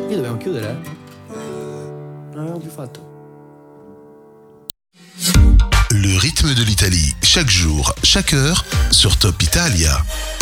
Io dobbiamo chiudere? Non abbiamo più fatto. Le rythme de l'Italie, chaque jour, chaque heure, sur Top Italia.